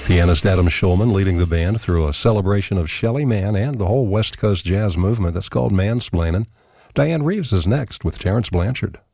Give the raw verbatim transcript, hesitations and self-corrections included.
Pianist Adam Schulman leading the band through a celebration of Shelly Manne and the whole West Coast jazz movement that's called Mansplainin'. Diane Reeves is next with Terrence Blanchard.